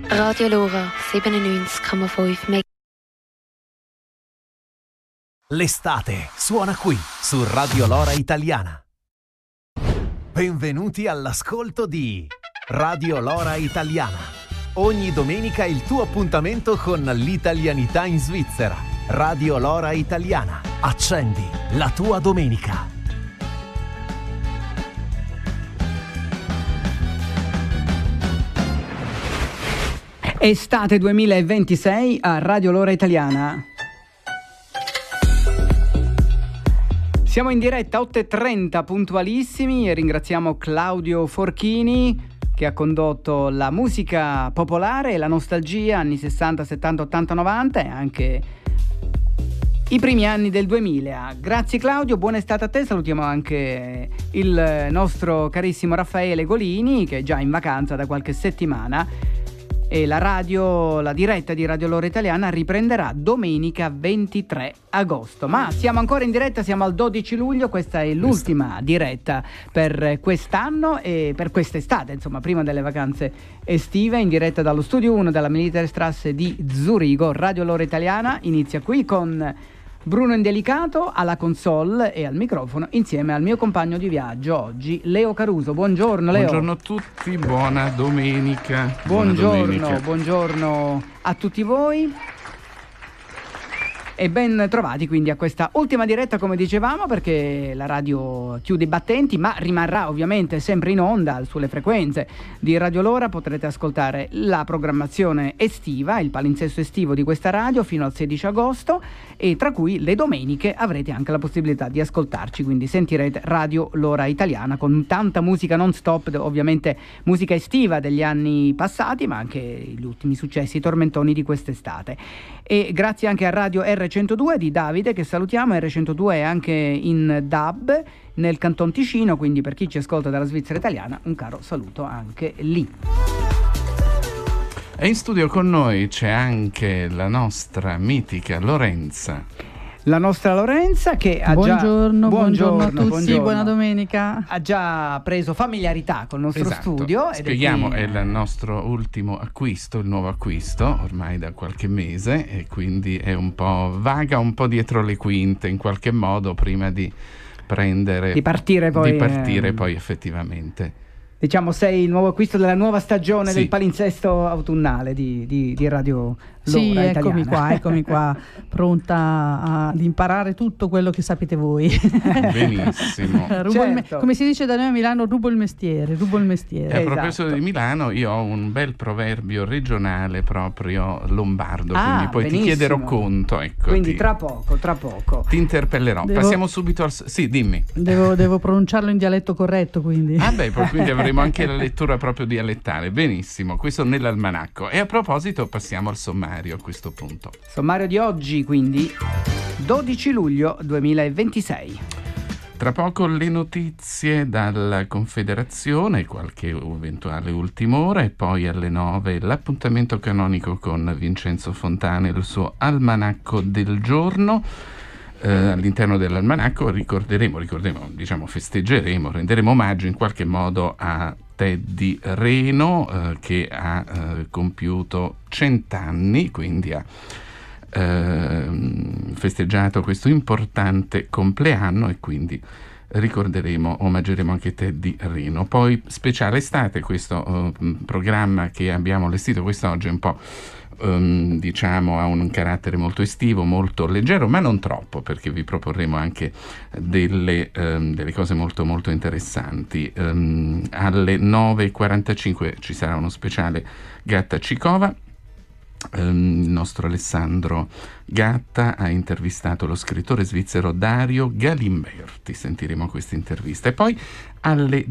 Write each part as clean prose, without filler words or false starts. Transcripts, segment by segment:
Radio Lora 97,5 MHz. L'estate suona qui su Radio Lora Italiana. Benvenuti all'ascolto di Radio Lora Italiana. Ogni domenica il tuo appuntamento con l'italianità in Svizzera. Radio Lora Italiana. Accendi la tua domenica. Estate 2026 a Radio Lora Italiana. Siamo in diretta 8:30 puntualissimi e ringraziamo Claudio Forchini che ha condotto la musica popolare e la nostalgia anni 60, 70, 80, 90 e anche i primi anni del 2000. Grazie Claudio, buona estate a te. Salutiamo anche il nostro carissimo Raffaele Golini che è già in vacanza da qualche settimana. E la diretta di Radio Lora Italiana riprenderà domenica 23 agosto. Ma siamo ancora in diretta, siamo al 12 luglio, questa è l'ultima diretta per quest'anno e per quest'estate, insomma, prima delle vacanze estive, in diretta dallo studio 1 della Militaresstrasse di Zurigo. Radio Lora Italiana inizia qui con Bruno Indelicato alla console e al microfono insieme al mio compagno di viaggio oggi, Leo Caruso. Buongiorno Leo. Buongiorno a tutti, buona domenica. Buongiorno a tutti voi. E ben trovati quindi a questa ultima diretta, come dicevamo, perché la radio chiude i battenti, ma rimarrà ovviamente sempre in onda sulle frequenze di Radio Lora. Potrete ascoltare la programmazione estiva, il palinsesto estivo di questa radio fino al 16 agosto e tra cui le domeniche avrete anche la possibilità di ascoltarci, quindi sentirete Radio Lora Italiana con tanta musica non stop, ovviamente musica estiva degli anni passati, ma anche gli ultimi successi tormentoni di quest'estate. E grazie anche a Radio R102 di Davide, che salutiamo. R102 è anche in DAB nel Canton Ticino, quindi per chi ci ascolta dalla Svizzera italiana un caro saluto anche lì. E in studio con noi c'è anche la nostra mitica Lorenza. La nostra Lorenza che ha buongiorno a tutti, buongiorno. Buona domenica. Ha già preso familiarità col nostro studio. Spieghiamo, è il nostro ultimo acquisto, il nuovo acquisto, ormai da qualche mese, e quindi è un po' vaga, un po' dietro le quinte in qualche modo prima di partire poi effettivamente. Diciamo sei il nuovo acquisto della nuova stagione del palinsesto autunnale di Radio Lora Italiana. Eccomi qua, pronta ad imparare tutto quello che sapete voi. Benissimo. Come si dice da noi a Milano, rubo il mestiere. E a proposito di Milano, io ho un bel proverbio regionale proprio lombardo, quindi poi ti chiederò conto. Ecco, quindi tra poco. Ti interpellerò. Passiamo subito al... Sì, dimmi. Devo pronunciarlo in dialetto corretto, quindi. Quindi avremo anche la lettura proprio dialettale. Benissimo, questo nell'almanacco. E a proposito passiamo al sommario a questo punto. Sommario di oggi, quindi 12 luglio 2026. Tra poco le notizie dalla Confederazione, qualche eventuale ultima ora, e poi alle 9 l'appuntamento canonico con Vincenzo Fontana e il suo almanacco del giorno. All'interno dell'almanacco festeggeremo, renderemo omaggio in qualche modo a Teddy Reno, che ha compiuto 100 anni, quindi ha festeggiato questo importante compleanno e quindi omaggeremo anche Teddy Reno. Poi speciale estate, questo programma che abbiamo allestito quest'oggi è un po' ha un carattere molto estivo, molto leggero, ma non troppo, perché vi proporremo anche delle cose molto molto interessanti. Alle 9:45 ci sarà uno speciale Gatta Cicova. Il nostro Alessandro Gatta ha intervistato lo scrittore svizzero Dario Galimberti. Sentiremo questa intervista. E poi alle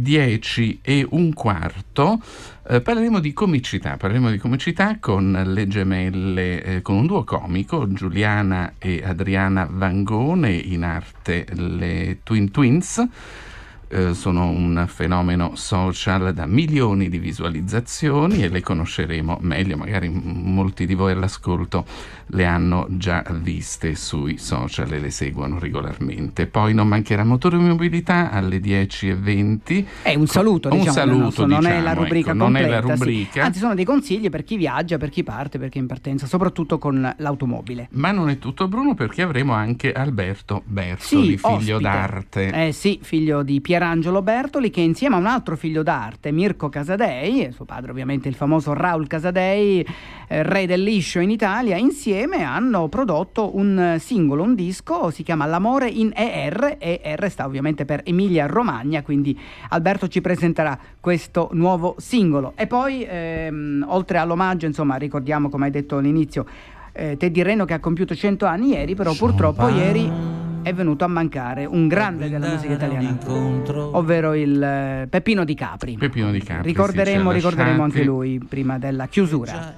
10:15 parleremo di comicità con le gemelle, con un duo comico, Giuliana e Adriana Vangone, in arte le Twin Twins. sono un fenomeno social da milioni di visualizzazioni e le conosceremo meglio, magari molti di voi all'ascolto le hanno già viste sui social e le seguono regolarmente. Poi non mancherà Motore e Mobilità alle 10:20. È un saluto, un diciamo, saluto, non è la ecco, rubrica non completa, è la rubrica. sì. Anzi, sono dei consigli per chi viaggia, per chi parte, per chi è in partenza, soprattutto con l'automobile. Ma non è tutto, Bruno, perché avremo anche Alberto Bertoli, figlio ospite. d'arte. Sì, figlio di Pierangelo Bertoli, che insieme a un altro figlio d'arte, Mirko Casadei, e suo padre ovviamente il famoso Raul Casadei, re del liscio in Italia, insieme hanno prodotto un singolo, un disco, si chiama L'amore in ER, ER sta ovviamente per Emilia Romagna, quindi Alberto ci presenterà questo nuovo singolo. E poi oltre all'omaggio, insomma, ricordiamo, come hai detto all'inizio, Teddy Reno, che ha compiuto 100 anni ieri, però purtroppo ieri è venuto a mancare un grande della musica italiana, ovvero il Peppino Di Capri. Ricorderemo anche lui prima della chiusura.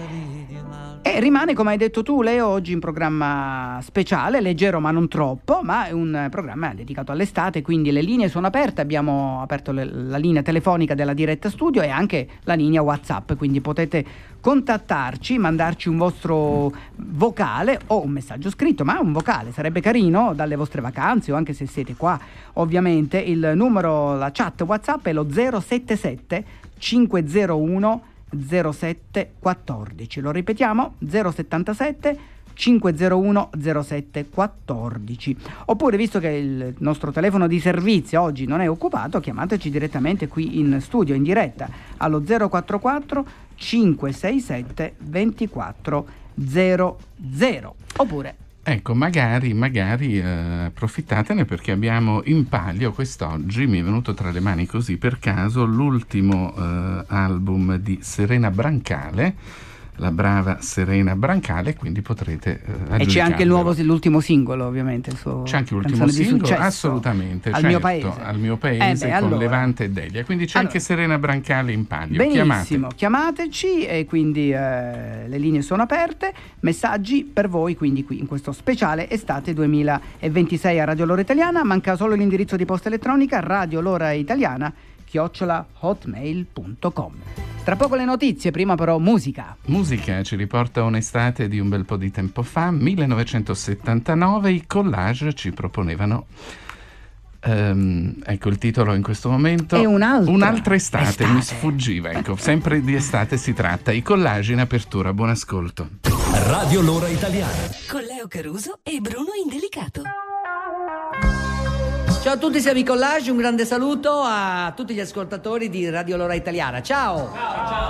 E rimane, come hai detto tu, Leo, oggi un programma speciale, leggero ma non troppo, ma è un programma dedicato all'estate, quindi le linee sono aperte. Abbiamo aperto la linea telefonica della diretta studio e anche la linea WhatsApp, quindi potete contattarci, mandarci un vostro vocale o un messaggio scritto, ma un vocale sarebbe carino, dalle vostre vacanze o anche se siete qua. Ovviamente il numero, la chat WhatsApp è lo 077 501 0714. Lo ripetiamo, 077 501 0714. Oppure, visto che il nostro telefono di servizio oggi non è occupato, chiamateci direttamente qui in studio, in diretta, allo 044 567 2400. Oppure ecco, magari approfittatene, perché abbiamo in palio quest'oggi, mi è venuto tra le mani così per caso, l'ultimo album di Serena Brancale, la brava Serena Brancale, quindi potrete e c'è anche l'ultimo singolo, ovviamente, il suo c'è anche l'ultimo singolo, assolutamente, al mio paese con allora, Levante e Delia, quindi c'è anche Serena Brancale in palio. Benissimo, chiamateci e quindi le linee sono aperte, messaggi per voi, quindi qui in questo speciale estate 2026 a Radio Lora Italiana. Manca solo l'indirizzo di posta elettronica radioloraitaliana@hotmail.com. Tra poco le notizie, prima però musica. Musica ci riporta un'estate di un bel po' di tempo fa, 1979, i Collage ci proponevano, ecco il titolo in questo momento, è un'altra estate, mi sfuggiva, ecco, sempre di estate si tratta, i Collage in apertura, buon ascolto. Radio Lora Italiana con Leo Caruso e Bruno Indelicato. Ciao a tutti, siamo i Collage, un grande saluto a tutti gli ascoltatori di Radio Lora Italiana. Ciao! Ciao!